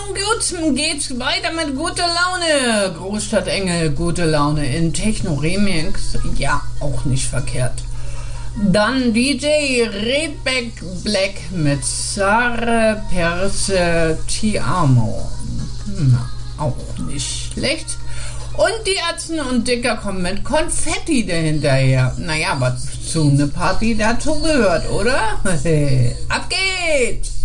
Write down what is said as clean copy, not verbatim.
gut, geht's weiter mit guter Laune. Großstadtengel, gute Laune in Techno-Remix, ja, auch nicht verkehrt. Dann DJ Rebek Black mit Sare Perse Ti Amo. Auch nicht schlecht. Und die Atzen und Dicker kommen mit Konfetti dahinterher. Naja, was zu einer Party dazu gehört, oder? Ab geht's!